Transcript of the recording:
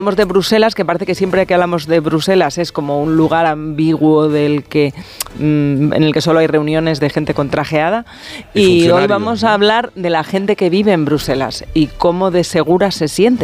Hablamos de Bruselas, que parece que siempre que hablamos de Bruselas es como un lugar ambiguo en el que solo hay reuniones de gente contrajeada. Y hoy vamos a hablar de la gente que vive en Bruselas y cómo de segura se siente.